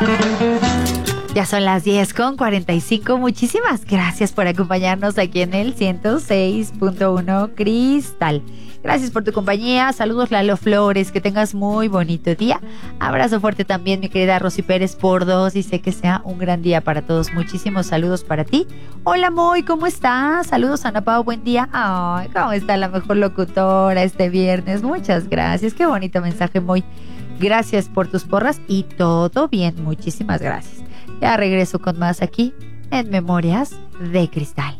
Ya son las 10:45. Muchísimas gracias por acompañarnos aquí en el 106.1 Cristal. Gracias por tu compañía. Saludos, Lalo Flores. Que tengas muy bonito día. Abrazo fuerte también, mi querida Rosy Pérez por 2. Y sé que sea un gran día para todos. Muchísimos saludos para ti. Hola, Moy, ¿cómo estás? Saludos, Ana Pao, buen día. Ay, ¿cómo está la mejor locutora este viernes? Muchas gracias. Qué bonito mensaje, Moy. Gracias por tus porras y todo bien. Muchísimas gracias. Ya regreso con más aquí en Memorias de Cristal.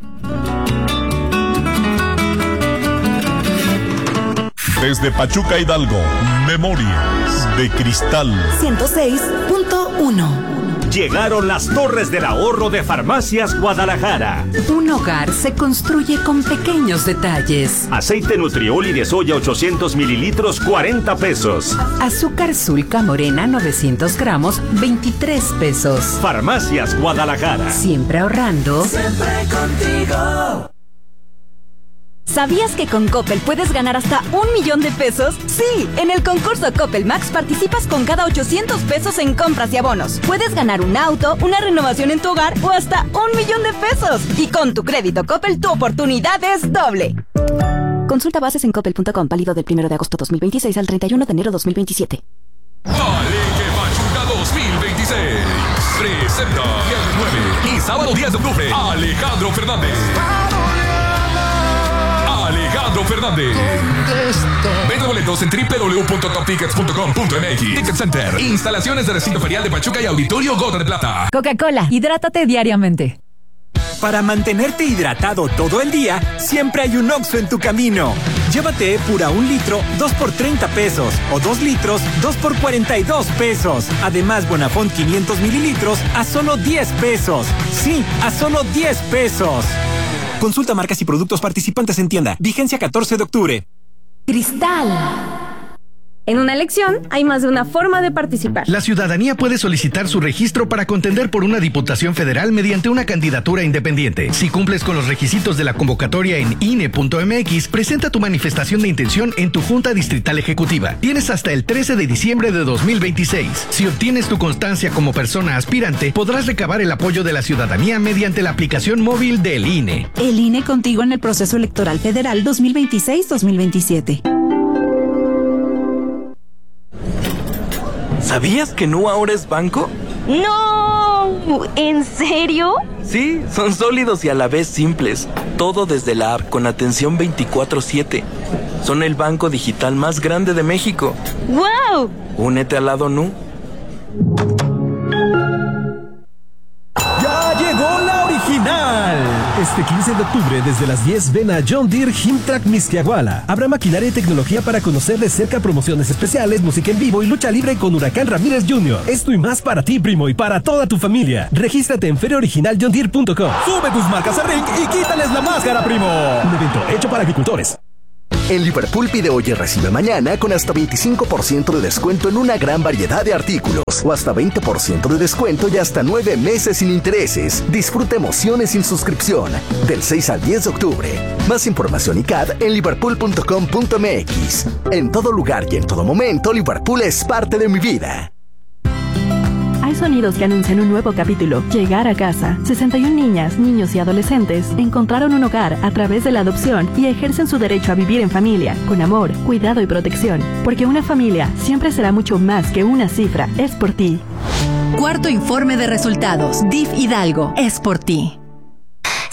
Desde Pachuca, Hidalgo, Memorias de Cristal 106.1. Llegaron las Torres del Ahorro de Farmacias Guadalajara. Un hogar se construye con pequeños detalles. Aceite Nutrioli de soya 800 mililitros, 40 pesos. Azúcar Sulca Morena 900 gramos, 23 pesos. Farmacias Guadalajara. Siempre ahorrando. Siempre contigo. ¿Sabías que con Coppel puedes ganar hasta 1,000,000 de pesos? Sí, en el concurso Coppel Max participas con cada 800 pesos en compras y abonos. Puedes ganar un auto, una renovación en tu hogar o hasta 1,000,000 de pesos. Y con tu crédito Coppel, tu oportunidad es doble. Consulta bases en coppel.com, válido del 1 de agosto 2026 al 31 de enero 2027. Dale que Pachuca 2026 presenta viernes 9 y sábado 10 de octubre Alejandro Fernández. Vende boletos en www.toptickets.com.mx. Ticket Center. Instalaciones de recinto ferial de Pachuca y Auditorio Gota de Plata. Coca-Cola, hidrátate diariamente. Para mantenerte hidratado todo el día, siempre hay un Oxxo en tu camino. Llévate Epura 1 litro, 2 por 30 pesos. O 2 litros, 2 por 42 pesos. Además, Bonafont 500 mililitros a solo 10 pesos. Sí, a solo 10 pesos. Consulta marcas y productos participantes en tienda. Vigencia 14 de octubre. Cristal. En una elección hay más de una forma de participar. La ciudadanía puede solicitar su registro para contender por una diputación federal mediante una candidatura independiente. Si cumples con los requisitos de la convocatoria en INE.mx, presenta tu manifestación de intención en tu Junta Distrital Ejecutiva. Tienes hasta el 13 de diciembre de 2026. Si obtienes tu constancia como persona aspirante, podrás recabar el apoyo de la ciudadanía mediante la aplicación móvil del INE. El INE contigo en el proceso electoral federal 2026-2027. ¿Sabías que Nu ahora es banco? ¡No! ¿En serio? Sí, son sólidos y a la vez simples. Todo desde la app con atención 24/7. Son el banco digital más grande de México. ¡Wow! Únete al lado Nu. ¡Ya llegó la original! Este 15 de octubre, desde las 10, ven a John Deere Himtrack Mixquiahuala. Habrá maquinaria y tecnología para conocer de cerca, promociones especiales, música en vivo y lucha libre con Huracán Ramírez Jr. Esto y más para ti, primo, y para toda tu familia. Regístrate en feriaoriginaljohndeere.com. Sube tus marcas a ring y quítales la máscara, primo. Un evento hecho para agricultores. En Liverpool pide hoy y recibe mañana con hasta 25% de descuento en una gran variedad de artículos o hasta 20% de descuento y hasta 9 meses sin intereses. Disfruta emociones sin suscripción del 6 al 10 de octubre. Más información y CAD en liverpool.com.mx. En todo lugar y en todo momento, Liverpool es parte de mi vida. Hay sonidos que anuncian un nuevo capítulo. Llegar a casa. 61 niñas, niños y adolescentes encontraron un hogar a través de la adopción y ejercen su derecho a vivir en familia, con amor, cuidado y protección. Porque una familia siempre será mucho más que una cifra. Es por ti. Cuarto informe de resultados. DIF Hidalgo. Es por ti.